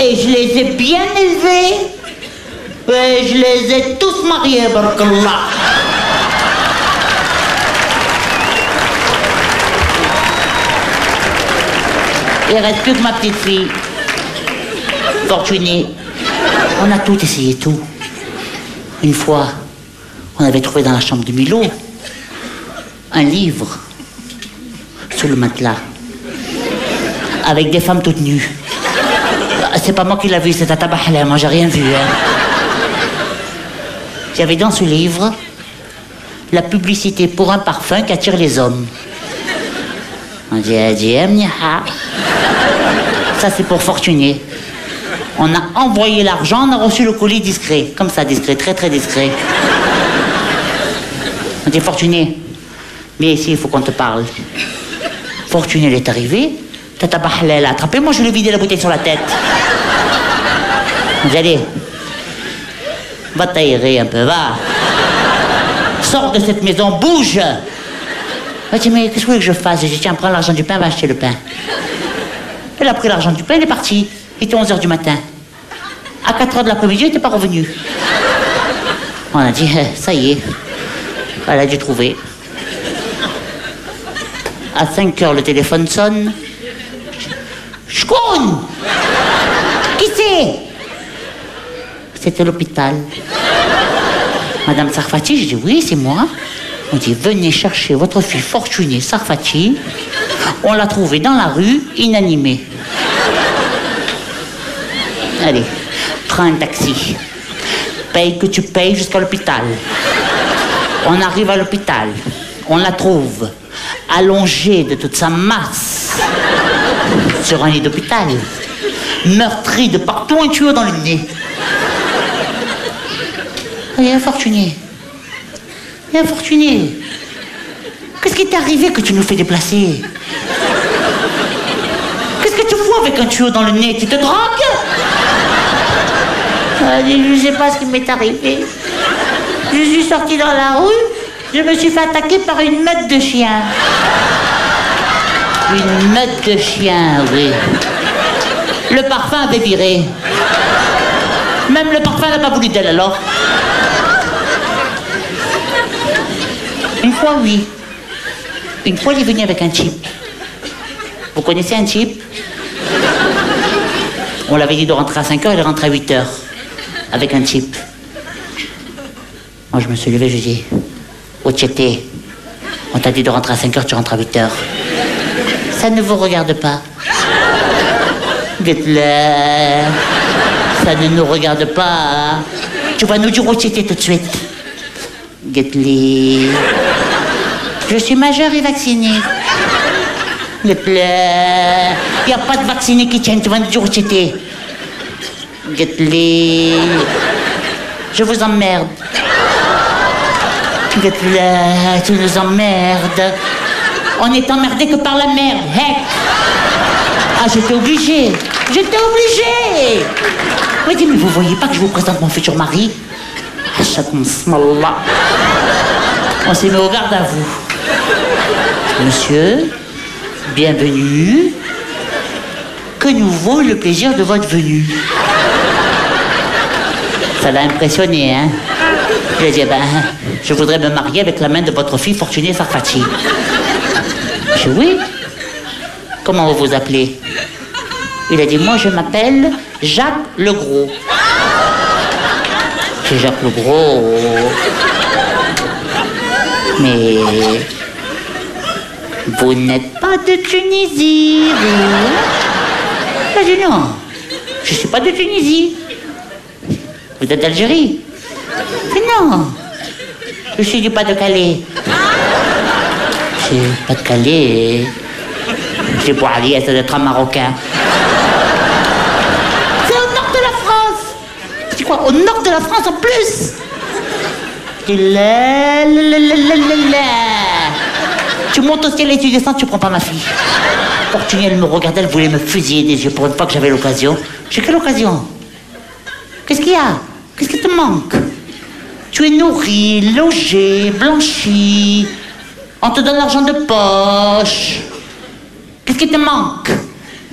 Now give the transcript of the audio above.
Et je les ai bien élevés. Et je les ai tous mariés, barakallah. Il ne reste plus que ma petite fille. Fortunée. On a tout essayé, tout. Une fois, on avait trouvé dans la chambre de Milo un livre sous le matelas avec des femmes toutes nues. C'est pas moi qui l'ai vu, c'est Tata Bahlem, moi j'ai rien vu. Hein. Il y avait dans ce livre la publicité pour un parfum qui attire les hommes. On dit, ça c'est pour Fortuné. On a envoyé l'argent, on a reçu le colis discret. Comme ça, discret, très très discret. On dit, Fortuné, viens ici, il faut qu'on te parle. Fortuné, elle est arrivée. Tata Bahlel a attrapé, moi je lui ai vidé la bouteille sur la tête. On dit, allez, va t'aérer un peu, va. Sors de cette maison, bouge. Elle dit, mais qu'est-ce que vous voulez que je fasse? J'ai dit, tiens, prends l'argent du pain, va acheter le pain. Elle a pris l'argent du pain, elle est partie. Il était 11h du matin. À 4h de l'après-midi, elle n'était pas revenue. On a dit, ça y est, elle a dû trouver. À 5h, le téléphone sonne. Shkoun! Qui c'est? C'était l'hôpital. Madame Sarfati, j'ai dit, oui, c'est moi. On dit, venez chercher votre fille Fortunée Sarfati. On l'a trouvée dans la rue, inanimée. Allez, prends un taxi. Paye que tu payes jusqu'à l'hôpital. On arrive à l'hôpital. On la trouve allongée de toute sa masse sur un lit d'hôpital. Meurtrie de partout, un tuyau dans le nez. Allez, infortuné. Infortuné. Qu'est-ce qui t'est arrivé que tu nous fais déplacer? Qu'est-ce que tu fous avec un tuyau dans le nez? Tu te drogues? Je ne sais pas ce qui m'est arrivé. Je suis sortie dans la rue, je me suis fait attaquer par une meute de chiens. Une meute de chiens, oui. Le parfum avait viré. Même le parfum n'a pas voulu d'elle alors. Une fois, oui. Une fois, il est venu avec un chip. Vous connaissez un chip? On l'avait dit de rentrer à 5h, il est rentré à 8h. Avec un chip. Moi, je me suis levé, je dis, où tu étais? On t'a dit de rentrer à 5h, tu rentres à 8h. Ça ne vous regarde pas. Dites-le. Ça ne nous regarde pas. Tu vas nous dire où tu étais tout de suite. Get-le. Je suis majeur et vacciné. Get-le. Il n'y a pas de vacciné qui tienne, tu vas nous dire où tu étais. Get-le. Je vous emmerde. Get-le. Tu nous emmerdes. On est emmerdé que par la merde. Heck. Ah, j'étais obligée. J'étais obligée. Oui, mais vous voyez pas que je vous présente mon futur mari? On s'est mis au garde à vous. Monsieur, bienvenue. Que nous vaut le plaisir de votre venue? Ça l'a impressionné, hein? Je lui ai dit, ben, je voudrais me marier avec la main de votre fille Fortunée Sarfati. Je dis, oui. Comment vous vous appelez? Il a dit, moi je m'appelle Jacques Legros. C'est Jacques Legros. Mais vous n'êtes pas de Tunisie, vous? Il a dit, non, je ne suis pas de Tunisie. Vous êtes d'Algérie? Mais non, je suis du Pas-de-Calais. C'est Pas-de-Calais. C'est pour aller, ça doit être un Marocain. C'est au nord de la France. C'est quoi, au nord de la France en plus? Tu montes au ciel et tu descends, tu prends pas ma fille. Fortuné, elle me regardait, elle voulait me fusiller des yeux pour une fois que j'avais l'occasion. J'ai quelle occasion? Qu'est-ce qu'il y a? Qu'est-ce qui te manque? Tu es nourri, logé, blanchi. On te donne l'argent de poche. Qu'est-ce qui te manque?